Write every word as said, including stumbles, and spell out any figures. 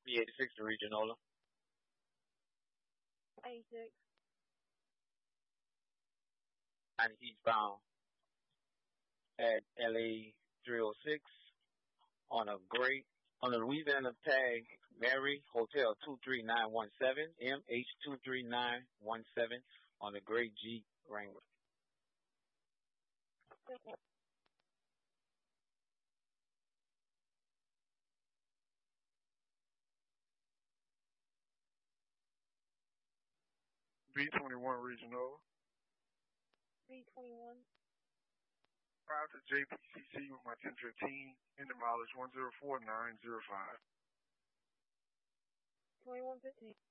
B eighty-six to Regionola. eighty-six. And eastbound at L A three oh six on a gray, on the Louisiana tag, Mary Hotel two three nine one seven, M H two three nine one seven on the gray Jeep Wrangler. Okay. B twenty-one Regional. B twenty-one. Drive to J P C C with my ten fifteen, engine mileage one zero four nine zero five. twenty-one fifteen.